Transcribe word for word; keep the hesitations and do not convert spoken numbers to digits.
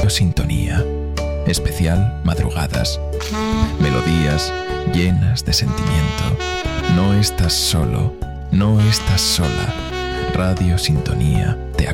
Sintonía. Especial madrugadas. Melodías llenas de sentimiento. No estás solo, no estás sola. Radio Sintonía